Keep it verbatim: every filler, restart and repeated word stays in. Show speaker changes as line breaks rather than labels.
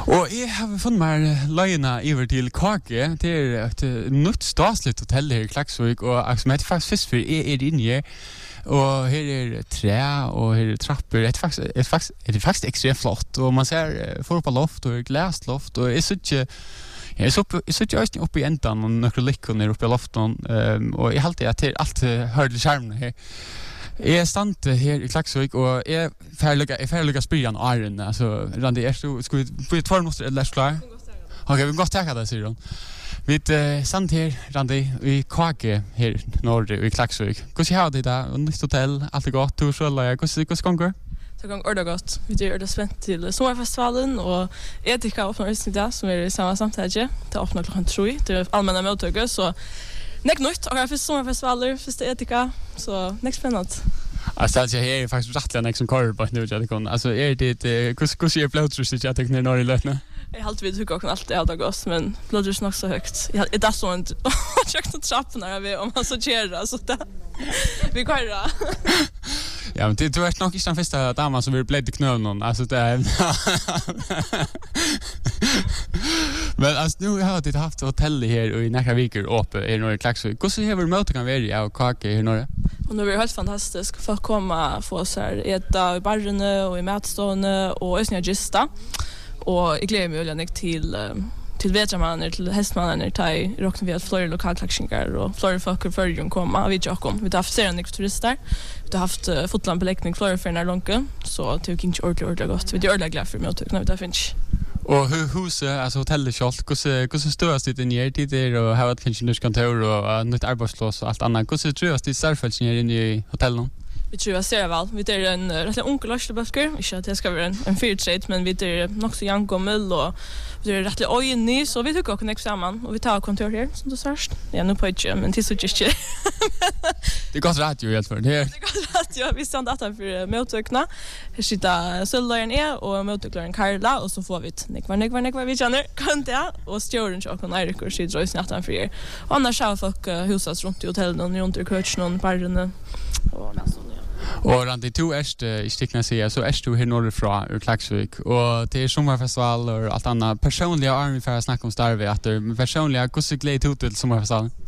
Og jeg har funnet meg løgene over til K G. Det er et nytt stasligt hotell her i Klaksvik, og som heter faktisk først for jeg er inne her. Og her er tre, og her er trapper. Det er faktisk, det er faktisk, det er faktisk ekstremt flott, og man ser for på loft, og glasloft, og jeg synes ikke Jeg så jeg så jag är uppe i ändan och några lyckor ner uppe i loften um, och jag hållte att allt hörde skärmen här. Jag stannade här i Klaksvik och jag färliga jag färliga spyrjan Iron alltså Randi är så ska vi på två måste eller klar. Okej, vi går ta det så då. Vi uh, stand här Randi i K G här norr i Klaksvik. Hur ser det där? Och nytt hotell, allt är gott och så alla. Hur ser det går?
Så gång ordet gott. Vi gör det spänt till sommarfestivalen och Etika öppnar just idag som är i samma samtal. Det öppnar klockan tre. Det är allmänna mottagare så näck nytt och för sommarfestivaler första Etika så näck spännande.
Alltså jag är faktiskt rättliga näck som kör på nu jag kan. Alltså är det hur hur ser blodtrycket jag tänker när i lötna?
Jag har alltid tycker också allt är gott men blodtrycket är nog så högt. Jag är där så inte check the trap när vi om man så kör så där. Vi går då.
Ja, men du är nog inte den första damen som vill bli knöln alltså det är Men alltså nu har det haft hotell här och i några veckor uppe i norra Klaksvik. Hur ser det möte kan vara av K G i norra?
Och nu är det helt fantastiskt för att komma få så här äta i barren och i matstående och ösniga gista. Och jag gläder mig väldigt till till vetramannen till hästmannen till rockar vi att flera lokalklaxingar och flera folk för ju komma vi Jakob vi har haft serien turister vi har haft uh, fotlandbeläggning flera för när långt så tycker inte ordentligt ordentligt gott vi är ordentligt glada för mötet när vi där finns
och hur huset alltså hotellet självt hur hur störs det i det där och har ett kanske kontor och nytt arbetslås och allt annat hur tror det särskilt in i hotellet
Vi tror jag ser väl. Vi är en rätt ung lastbilsbusker. Inte att det ska vara en en fyrträtt men vi är nog så young gammal och vi är rätt oj ny så vi tycker också nästa samman och vi tar kontor här som du sörst. Ja nu på ett men till så just.
Det går rätt ju helt för det.
Det går rätt ja vi står där för motökna. Här sitter Söllan är och motöklaren Karla och så får vi ett nick var nick var nick var vi känner kan det och stjärnan och kan Erik och sitter just nästan för er. Annars har folk husas runt i hotellet och runt i köken och parren och nästan
Och Randi, du är i stickna säga så är du här norrifrån ur Klaksvik och det är sommarfestival och allt annat. Personliga är ungefär att snacka om starve att personliga hur ser glädje ut till sommarfestivalen?